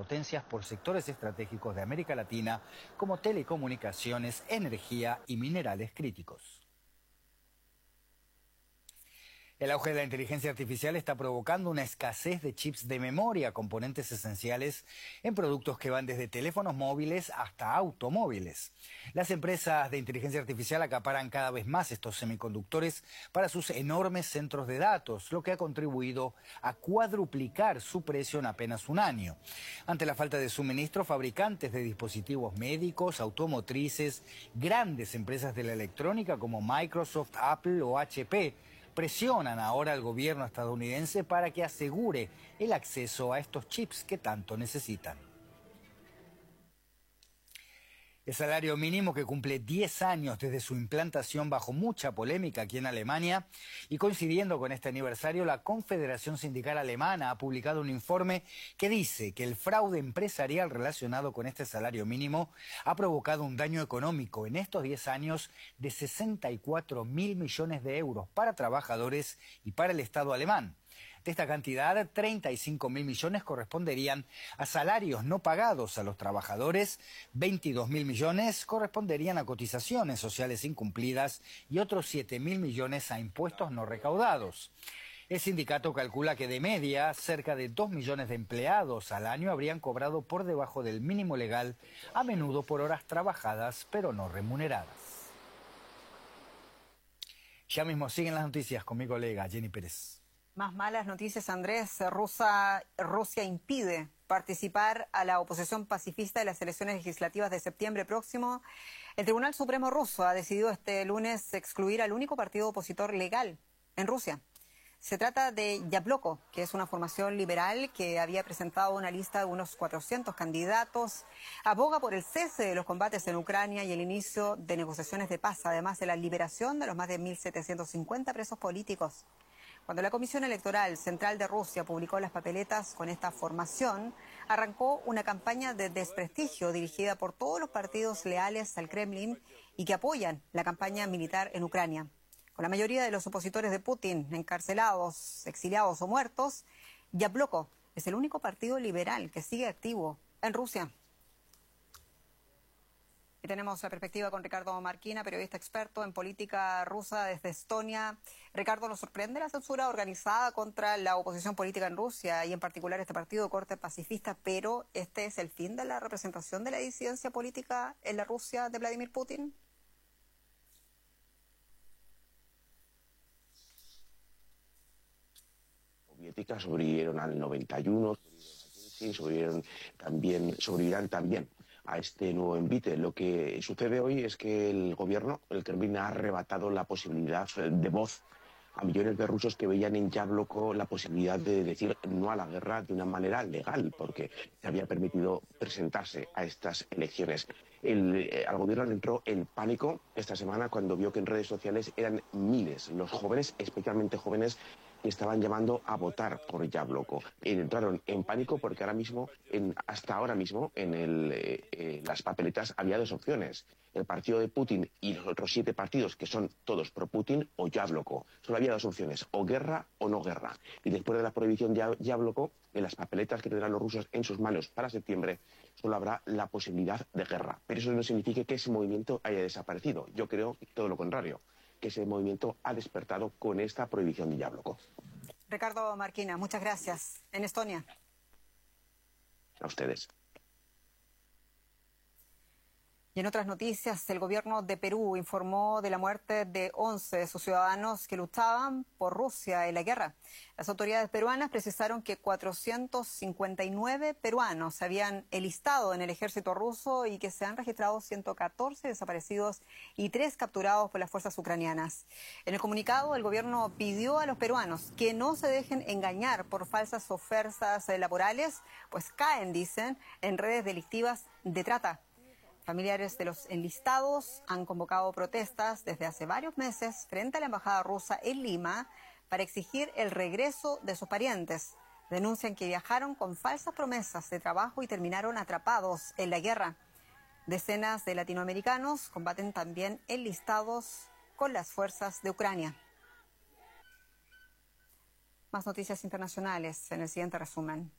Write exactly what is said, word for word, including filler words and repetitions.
potencias por sectores estratégicos de América Latina como telecomunicaciones, energía y minerales críticos. El auge de la inteligencia artificial está provocando una escasez de chips de memoria, componentes esenciales en productos que van desde teléfonos móviles hasta automóviles. Las empresas de inteligencia artificial acaparan cada vez más estos semiconductores para sus enormes centros de datos, lo que ha contribuido a cuadruplicar su precio en apenas un año. Ante la falta de suministro, fabricantes de dispositivos médicos, automotrices, grandes empresas de la electrónica como Microsoft, Apple o H P, presionan ahora al gobierno estadounidense para que asegure el acceso a estos chips que tanto necesitan. El salario mínimo, que cumple diez años desde su implantación bajo mucha polémica aquí en Alemania, y coincidiendo con este aniversario, la Confederación Sindical Alemana ha publicado un informe que dice que el fraude empresarial relacionado con este salario mínimo ha provocado un daño económico en estos diez años de sesenta y cuatro mil millones de euros para trabajadores y para el Estado alemán. De esta cantidad, treinta y cinco mil millones corresponderían a salarios no pagados a los trabajadores, veintidós mil millones corresponderían a cotizaciones sociales incumplidas y otros siete mil millones a impuestos no recaudados. El sindicato calcula que de media cerca de dos millones de empleados al año habrían cobrado por debajo del mínimo legal, a menudo por horas trabajadas pero no remuneradas. Ya mismo siguen las noticias con mi colega Jenny Pérez. Más malas noticias, Andrés. Rusia, Rusia impide participar a la oposición pacifista de las elecciones legislativas de septiembre próximo. El Tribunal Supremo ruso ha decidido este lunes excluir al único partido opositor legal en Rusia. Se trata de Yabloko, que es una formación liberal que había presentado una lista de unos cuatrocientos candidatos. Aboga por el cese de los combates en Ucrania y el inicio de negociaciones de paz, además de la liberación de los más de mil setecientos cincuenta presos políticos. Cuando la Comisión Electoral Central de Rusia publicó las papeletas con esta formación, arrancó una campaña de desprestigio dirigida por todos los partidos leales al Kremlin y que apoyan la campaña militar en Ucrania. Con la mayoría de los opositores de Putin encarcelados, exiliados o muertos, Yabloko es el único partido liberal que sigue activo en Rusia. Y tenemos la perspectiva con Ricardo Marquina, periodista experto en política rusa desde Estonia. Ricardo, ¿nos sorprende la censura organizada contra la oposición política en Rusia y en particular este partido de corte pacifista? Pero ¿este es el fin de la representación de la disidencia política en la Rusia de Vladimir Putin? Soviéticas sobrevivieron al noventa y uno, sobrevivieron también, sobrevivirán también a este nuevo envite. Lo que sucede hoy es que el gobierno, el Kremlin, ha arrebatado la posibilidad de voz a millones de rusos que veían en Yabloko la posibilidad de decir no a la guerra de una manera legal, porque se había permitido presentarse a estas elecciones. El, eh, al gobierno le entró el pánico esta semana cuando vio que en redes sociales eran miles los jóvenes, especialmente jóvenes, que estaban llamando a votar por Yabloko. Entraron en pánico porque ahora mismo, en, hasta ahora mismo, en el, eh, eh, las papeletas había dos opciones. El partido de Putin y los otros siete partidos, que son todos pro Putin, o Yabloko. Solo había dos opciones, o guerra o no guerra. Y después de la prohibición de Yabloko, en las papeletas que tendrán los rusos en sus manos para septiembre, solo habrá la posibilidad de guerra. Pero eso no significa que ese movimiento haya desaparecido. Yo creo todo lo contrario, que ese movimiento ha despertado con esta prohibición de Yabloko. Ricardo Marquina, muchas gracias. En Estonia. A ustedes. Y en otras noticias, el gobierno de Perú informó de la muerte de once de sus ciudadanos que luchaban por Rusia en la guerra. Las autoridades peruanas precisaron que cuatrocientos cincuenta y nueve peruanos se habían enlistado en el ejército ruso y que se han registrado ciento catorce desaparecidos y tres capturados por las fuerzas ucranianas. En el comunicado, el gobierno pidió a los peruanos que no se dejen engañar por falsas ofertas laborales, pues caen, dicen, en redes delictivas de trata. Familiares de los enlistados han convocado protestas desde hace varios meses frente a la embajada rusa en Lima para exigir el regreso de sus parientes. Denuncian que viajaron con falsas promesas de trabajo y terminaron atrapados en la guerra. Decenas de latinoamericanos combaten también enlistados con las fuerzas de Ucrania. Más noticias internacionales en el siguiente resumen.